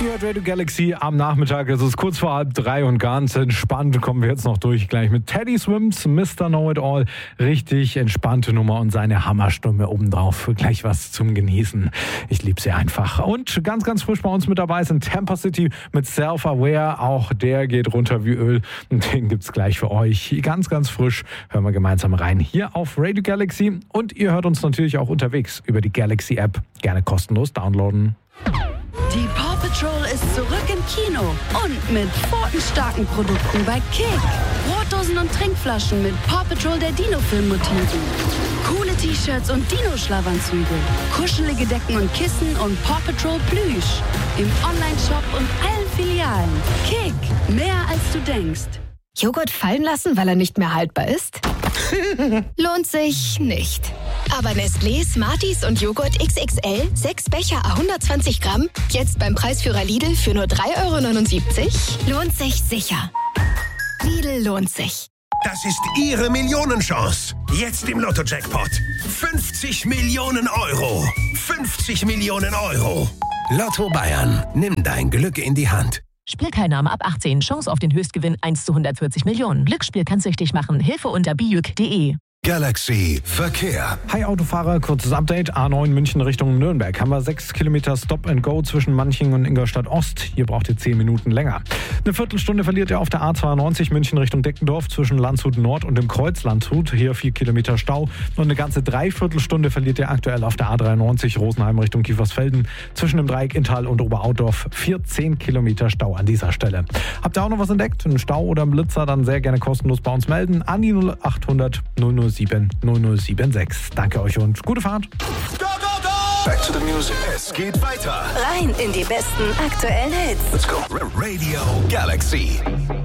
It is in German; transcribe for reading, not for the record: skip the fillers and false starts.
Ihr hört Radio Galaxy am Nachmittag. Es ist kurz vor 2:30 und ganz entspannt kommen wir jetzt noch durch. Gleich mit Teddy Swims, Mr. Know-It-All. Richtig entspannte Nummer und seine Hammerstimme obendrauf. Gleich was zum Genießen. Ich liebe sie einfach. Und ganz, ganz frisch bei uns mit dabei sind Tampa City mit Self-Aware. Auch der geht runter wie Öl. Und den gibt's gleich für euch. Ganz, ganz frisch. Hören wir gemeinsam rein hier auf Radio Galaxy. Und ihr hört uns natürlich auch unterwegs über die Galaxy App. Gerne kostenlos downloaden. Die Paw Patrol ist zurück im Kino und mit pfotenstarken Produkten bei Kick. Brotdosen und Trinkflaschen mit Paw Patrol der Dino-Film-Motiven. Coole T-Shirts und Dino-Schlafanzüge. Kuschelige Decken und Kissen und Paw Patrol Plüsch. Im Online-Shop und allen Filialen. Kick, mehr als du denkst. Joghurt fallen lassen, weil er nicht mehr haltbar ist? Lohnt sich nicht. Aber Nestlé, Smarties und Joghurt XXL, 6 Becher 120 Gramm, jetzt beim Preisführer Lidl für nur 3,79 €? Lohnt sich sicher. Lidl lohnt sich. Das ist Ihre Millionenchance. Jetzt im Lotto-Jackpot. 50 Millionen Euro. 50 Millionen Euro. Lotto Bayern. Nimm dein Glück in die Hand. Spielteilnahme ab 18. Chance auf den Höchstgewinn 1 zu 140 Millionen. Glücksspiel kann süchtig machen. Hilfe unter bijuk.de. Galaxy Verkehr. Hi Autofahrer, kurzes Update. A9 München Richtung Nürnberg. Haben wir 6 Kilometer Stop and Go zwischen Manching und Ingolstadt Ost. Hier braucht ihr 10 Minuten länger. Eine Viertelstunde verliert ihr auf der A92 München Richtung Deckendorf zwischen Landshut Nord und dem Kreuz Landshut. Hier 4 Kilometer Stau. Und eine ganze Dreiviertelstunde verliert ihr aktuell auf der A93 Rosenheim Richtung Kiefersfelden. Zwischen dem Dreieck Inntal und Oberaudorf 14 Kilometer Stau an dieser Stelle. Habt ihr auch noch was entdeckt? Einen Stau oder einen Blitzer? Dann sehr gerne kostenlos bei uns melden. An die 0800 007 0076. Danke euch und gute Fahrt. Go, go, go! Back to the music. Es geht weiter. Rein in die besten aktuellen Hits. Let's go. Radio Galaxy.